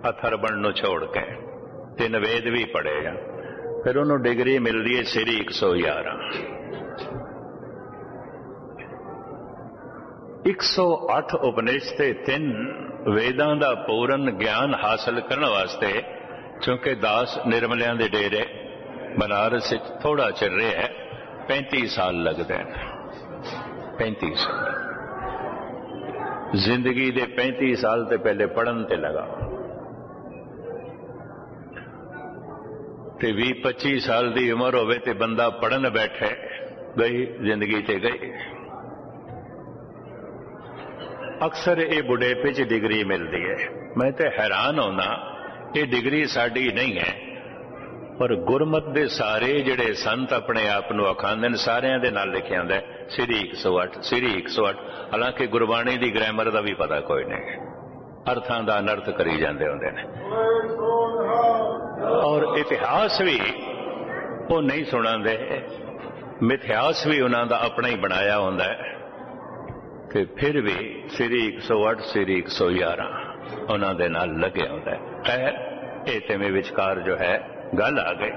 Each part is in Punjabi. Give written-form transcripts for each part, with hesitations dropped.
ਅਥਰਵਣ ਨੂੰ ਛੋੜ ਕੇ, 3 ਵੇਦ ਵੀ ਪੜ੍ਹੇ ਆ। ਫਿਰ ਉਹਨੂੰ ਡਿਗਰੀ ਮਿਲਦੀ ਹੈ ਸ੍ਰੀ 111। 108 ਉਪਨਿਸ਼ਦ ਤੇ 3 ਵੇਦਾਂ ਦਾ ਪੂਰਨ ਗਿਆਨ ਹਾਸਲ ਕਰਨ ਵਾਸਤੇ, ਕਿਉਂਕਿ ਦਾਸ ਨਿਰਮਲਿਆਂ ਦੇ ਡੇਰੇ ਬਨਾਰਸ ਵਿੱਚ ਥੋੜਾ ਚਿਰ ਰਿਹਾ, 35 ਸਾਲ ਲੱਗਦੇ ਨੇ। 35 ਸਾਲ ਜ਼ਿੰਦਗੀ ਦੇ 35 ਸਾਲ ਤੇ ਪਹਿਲੇ ਪੜ੍ਹਨ ਤੇ ਲਗਾ, ਤੇ 20-25 ਸਾਲ ਦੀ ਉਮਰ ਹੋਵੇ ਤੇ ਬੰਦਾ ਪੜ੍ਹਨ ਬੈਠੇ, ਗਈ ਜ਼ਿੰਦਗੀ ਤੇ ਗਈ। ਅਕਸਰ ਇਹ ਬੁਢੇਪੇ 'ਚ ਡਿਗਰੀ ਮਿਲਦੀ ਹੈ। ਮੈਂ ਤੇ ਹੈਰਾਨ ਹੋਣਾ, ਇਹ ਡਿਗਰੀ ਸਾਡੀ ਨਹੀਂ ਹੈ, ਪਰ ਗੁਰਮਤ ਦੇ ਸਾਰੇ ਜਿਹੜੇ ਸੰਤ ਆਪਣੇ ਆਪ ਨੂੰ ਅਖਾਂਦੇ ਨੇ, ਸਾਰਿਆਂ ਦੇ ਨਾਲ ਲਿਖਿਆ ਹੁੰਦਾ ਸ੍ਰੀ 108, ਸ੍ਰੀ 108। ਹਾਲਾਂਕਿ ਗੁਰਬਾਣੀ ਦੀ ਗ੍ਰਾਮਰ ਦਾ ਵੀ ਪਤਾ ਕੋਈ ਨਹੀਂ, ਅਰਥਾਂ ਦਾ ਅਨਰਥ ਕਰੀ ਜਾਂਦੇ ਹੁੰਦੇ ਨੇ, ਔਰ ਇਤਿਹਾਸ ਵੀ ਉਹ ਨਹੀਂ ਸੁਣਾਉਂਦੇ, ਮਿਥਿਹਾਸ ਵੀ ਉਹਨਾਂ ਦਾ ਆਪਣਾ ਹੀ ਬਣਾਇਆ ਹੁੰਦਾ ਹੈ। ਤੇ ਫਿਰ ਵੀ ਸ੍ਰੀ 108, ਸ੍ਰੀ 111 ਉਹਨਾਂ ਦੇ ਨਾਲ ਲੱਗਿਆ ਹੁੰਦਾ ਹੈ। ਖੈਰ, ਇਹ ਤੇ ਮੇ ਵਿਚਕਾਰ ਜੋ ਹੈ ਗੱਲ ਆ ਗਈ।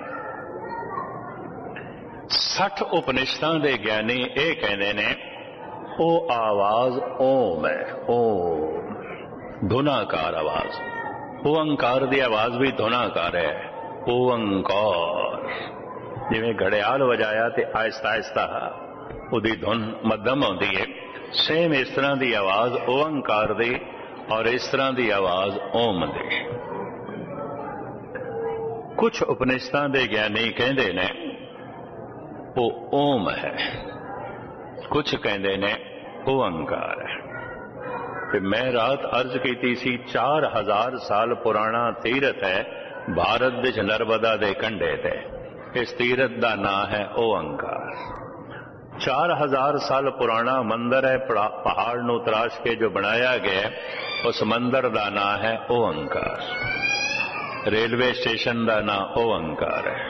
60 ਉਪਨਿਸ਼ਦਾਂ ਦੇ ਗਿਆਨੀ ਇਹ ਕਹਿੰਦੇ ਨੇ, ਉਹ ਆਵਾਜ਼ ਓਮ ਹੈ, ਓਮ, ਧੁਨਾਕਾਰ ਆਵਾਜ਼। ਓੰਕਾਰ ਦੀ ਆਵਾਜ਼ ਵੀ ਧੁਨਾਕਾਰ ਹੈ, ਓੰਕਾਰ। ਜਿਵੇਂ ਘੜਿਆਲ ਵਜਾਇਆ ਤੇ ਆਹਿਸਤਾ ਆਹਿਸਤਾ ਉਹਦੀ ਧੁਨ ਮੱਧਮ ਆਉਂਦੀ ਹੈ, ਸੇਮ ਇਸ ਤਰ੍ਹਾਂ ਦੀ ਆਵਾਜ਼ ਓੰਕਾਰ ਦੀ, ਔਰ ਇਸ ਤਰ੍ਹਾਂ ਦੀ ਆਵਾਜ਼ ਓਮ ਦੀ। ਕੁਝ ਉਪਨਿਸ਼ਦਾਂ ਦੇ ਗਿਆਨੀ ਕਹਿੰਦੇ ਨੇ ਉਹ ਓਮ ਹੈ, ਕੁਝ ਕਹਿੰਦੇ ਨੇ ਓੰਕਾਰ ਹੈ। ਤੇ ਮੈਂ ਰਾਤ ਅਰਜ਼ ਕੀਤੀ ਸੀ, 4000 ਸਾਲ ਪੁਰਾਣਾ ਤੀਰਥ ਹੈ ਭਾਰਤ ਵਿੱਚ, ਨਰਮਦਾ ਦੇ ਕੰਢੇ ਤੇ। ਇਸ ਤੀਰਥ ਦਾ ਨਾਂ ਹੈ ਓੰਕਾਰ। 4000 ਸਾਲ ਪੁਰਾਣਾ ਮੰਦਰ ਹੈ, ਪਹਾੜ ਨੂੰ ਤਰਾਸ਼ ਕੇ ਜੋ ਬਣਾਇਆ ਗਿਆ, ਉਸ ਮੰਦਰ ਦਾ ਨਾਂ ਹੈ ਓੰਕਾਰ। ਰੇਲਵੇ ਸਟੇਸ਼ਨ ਦਾ ਨਾਂ ਓੰਕਾਰ ਹੈ,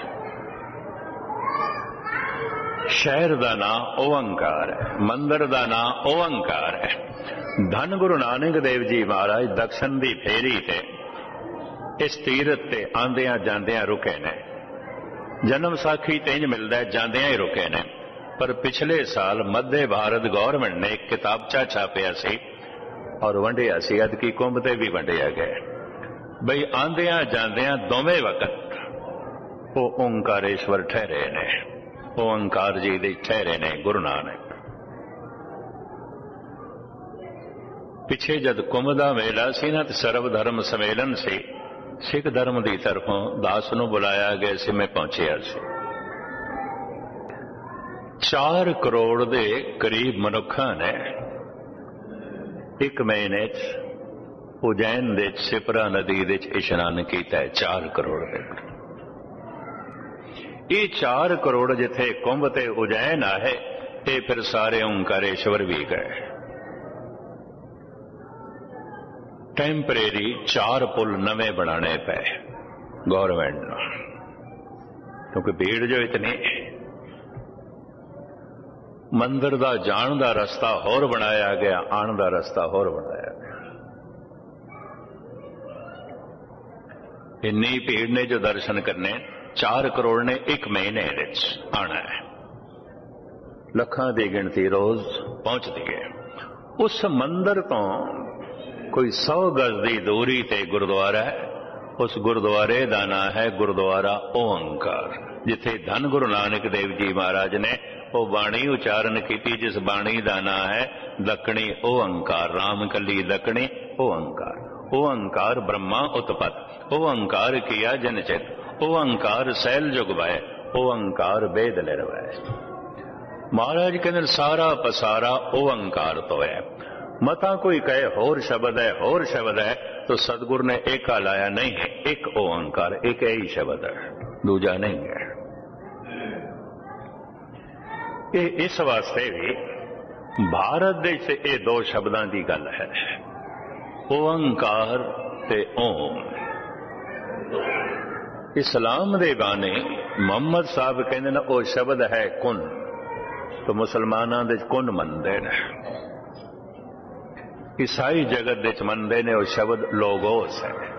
ਸ਼ਹਿਰ ਦਾ ਨਾਂ ਓੰਕਾਰ ਹੈ, ਮੰਦਰ ਦਾ ਨਾਂ ਓੰਕਾਰ ਹੈ। ਧੰਨ ਗੁਰੂ ਨਾਨਕ ਦੇਵ ਜੀ ਮਹਾਰਾਜ ਦਕਸ਼ਨ ਦੀ ਫੇਰੀ ਤੇ ਇਸ ਤੀਰਥ ਤੇ ਆਂਦਿਆਂ ਜਾਂਦਿਆਂ ਰੁਕੇ ਨੇ। ਜਨਮ ਸਾਖੀ ਤੇ ਇੰਜ ਮਿਲਦਾ, ਜਾਂਦਿਆਂ ਹੀ ਰੁਕੇ ਨੇ। ਪਰ ਪਿਛਲੇ ਸਾਲ ਮੱਧੇ ਭਾਰਤ ਗੌਰਮੈਂਟ ਨੇ ਇੱਕ ਕਿਤਾਬਚਾ ਛਾਪਿਆ ਸੀ ਔਰ ਵੰਡਿਆ ਸੀ, ਅਦਕੀ ਕੁੰਭ ਤੇ ਵੀ ਵੰਡਿਆ ਗਿਆ, ਬਈ ਆਂਦਿਆਂ ਜਾਂਦਿਆਂ ਦੋਵੇਂ ਵਕਤ ਉਹ ਓਂਕਾਰੇਸ਼ਵਰ ਠਹਿਰੇ ਨੇ, ਓਂਕਾਰ ਜੀ ਦੇ ਠਹਿਰੇ ਨੇ ਗੁਰੂ ਨਾਨਕ। ਪਿੱਛੇ ਜਦ ਕੁੰਭ ਦਾ ਮੇਲਾ ਸੀ ਨਾ, ਤੇ ਸਰਬ ਧਰਮ ਸੰਮੇਲਨ ਸੀ, ਸਿੱਖ ਧਰਮ ਦੀ ਤਰਫੋਂ ਦਾਸ ਨੂੰ ਬੁਲਾਇਆ ਗਿਆ ਸੀ, ਮੈਂ ਪਹੁੰਚਿਆ ਸੀ। 4 ਕਰੋੜ ਦੇ ਕਰੀਬ ਮਨੁੱਖਾਂ ਨੇ ਇੱਕ ਮਹੀਨੇ 'ਚ ਉਜੈਨ ਦੇ ਸਿਪਰਾ ਨਦੀ ਦੇ 'ਚ ਇਸ਼ਨਾਨ ਕੀਤਾ ਹੈ। 4 ਕਰੋੜ ਦੇ। ਇਹ 4 ਕਰੋੜ ਜਿੱਥੇ ਕੁੰਭ ਤੇ ਉਜੈਨ ਆਏ, ਇਹ ਫਿਰ ਸਾਰੇ ਓਂਕਾਰੇਸ਼ਵਰ ਵੀ ਗਏ। ਟੈਂਪਰੇਰੀ 4 ਪੁਲ ਨਵੇਂ ਬਣਾਣੇ ਪਏ ਗੌਰਮੈਂਟ ਨੂੰ, ਕਿਉਂਕਿ ਭੀੜ ਜੋ ਇਤਨੀ। ਮੰਦਰ ਦਾ ਜਾਣ ਦਾ ਰਸਤਾ ਹੋਰ ਬਣਾਇਆ ਗਿਆ, ਆਉਣ ਦਾ ਰਸਤਾ ਹੋਰ ਬਣਾਇਆ ਗਿਆ। ਇੰਨੀ ਭੀੜ ਨੇ ਜੋ ਦਰਸ਼ਨ ਕਰਨੇ, 4 ਕਰੋੜ ਨੇ ਇੱਕ ਮਹੀਨੇ ਵਿੱਚ ਆਣਾ ਹੈ। ਲੱਖਾਂ ਦੀ ਗਿਣਤੀ ਰੋਜ਼ ਪਹੁੰਚਦੀ ਹੈ। ਉਸ ਮੰਦਰ ਤੋਂ ਕੋਈ 100 ਗਜ਼ ਦੀ ਦੂਰੀ ਤੇ ਗੁਰਦੁਆਰਾ ਹੈ। ਉਸ ਗੁਰਦੁਆਰੇ ਦਾ ਨਾਂ ਹੈ ਗੁਰਦੁਆਰਾ ਓਂਕਾਰ, ਜਿੱਥੇ ਧੰਨ ਗੁਰੂ ਨਾਨਕ ਦੇਵ ਜੀ ਮਹਾਰਾਜ ਨੇ ਉਹ ਬਾਣੀ ਉਚਾਰਨ ਕੀਤੀ, ਜਿਸ ਬਾਣੀ ਦਾ ਨਾਂ ਹੈ ਦੱਖਣੀ ਓੰਕਾਰ। ਰਾਮ ਕੱਲੀ ਦੱਖਣੀ ਓੰਕਾਰ। ਓੰਕਾਰ ਬ੍ਰਹਮਾ ਉਤਪਤ, ਓੰਕਾਰ ਕੀਆ ਜਨ ਚਿਤ, ਓੰਕਾਰ ਸੈਲ ਜੁਗ ਵੈ, ਓੰਕਾਰ ਵੇਦ ਨਿਰਵੈ। ਮਹਾਰਾਜ ਕਹਿੰਦੇ ਸਾਰਾ ਪਸਾਰਾ ਓੰਕਾਰ ਤੋਂ ਹੈ। ਮਤਾ ਕੋਈ ਕਹੇ ਹੋਰ ਸ਼ਬਦ ਹੈ, ਹੋਰ ਸ਼ਬਦ ਹੈ, ਤਾਂ ਸਤਿਗੁਰ ਨੇ ਏਕਾ ਲਾਇਆ ਨਹੀਂ ਹੈ, ਇੱਕ ਓੰਕਾਰ, ਇੱਕ ਹੀ ਸ਼ਬਦ ਹੈ, ਦੂਜਾ ਨਹੀਂ ਹੈ। ਇਹ ਇਸ ਵਾਸਤੇ ਵੀ ਭਾਰਤ ਦੇ ਵਿੱਚ ਇਹ 2 ਸ਼ਬਦਾਂ ਦੀ ਗੱਲ ਹੈ, ਓੰਕਾਰ ਤੇ ਓਮ। ਇਸਲਾਮ ਦੇ ਬਾਣੀ ਮੁਹੰਮਦ ਸਾਹਿਬ ਕਹਿੰਦੇ ਨੇ ਉਹ ਸ਼ਬਦ ਹੈ ਕੁਨ, ਤਾਂ ਮੁਸਲਮਾਨਾਂ ਦੇ ਕੁਨ ਮੰਨਦੇ ਨੇ। ਈਸਾਈ ਜਗਤ ਦੇ ਚ ਮੰਨਦੇ ਨੇ ਉਹ ਸ਼ਬਦ ਲੋਗੋਸ ਹੈ।